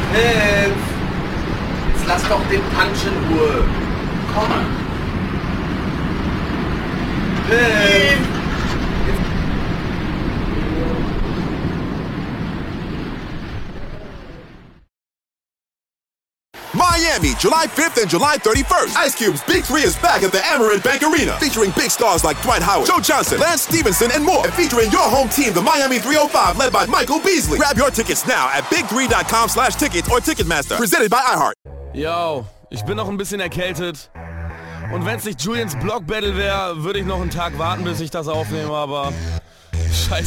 Hilf! Jetzt lass doch den Punch in Ruhe. Komm. Hilf! Miami, July 5th and July 31st. Ice Cube's Big 3 is back at the Amerant Bank Arena, featuring big stars like Dwight Howard, Joe Johnson, Lance Stevenson, and more. And featuring your home team, the Miami 305, led by Michael Beasley. Grab your tickets now at big3.com/tickets or Ticketmaster. Presented by iHeart. Yo, ich bin noch ein bisschen erkältet. Und wenn es nicht Julians Block Battle wäre, würde ich noch einen Tag warten, bis ich das aufnehme, aber scheiß